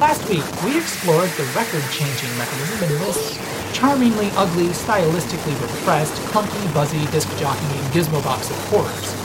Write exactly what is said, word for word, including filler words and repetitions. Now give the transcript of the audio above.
Last week, we explored the record-changing mechanism in this charmingly ugly, stylistically repressed, clunky, buzzy, disc-jockeying gizmo box of horrors.